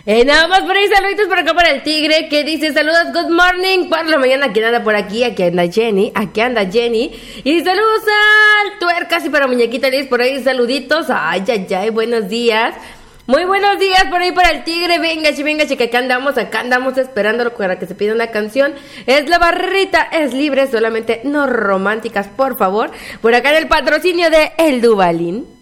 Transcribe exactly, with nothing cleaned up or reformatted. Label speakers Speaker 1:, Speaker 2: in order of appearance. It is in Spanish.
Speaker 1: Eh, nada más por ahí, saluditos por acá para el tigre que dice saludos, good morning por la mañana. ¿Quién anda por aquí? Aquí anda Jenny, aquí anda Jenny. Y saludos al tuercas y para muñequita Liz por ahí, saluditos. Ay, ay, ay, buenos días. Muy buenos días por ahí para el tigre. Venga, chi, venga, chica, acá andamos, acá andamos esperándolo para que se pida una canción. Es la barrita, es libre, solamente no románticas, por favor. Por acá en el patrocinio de El Dubalín.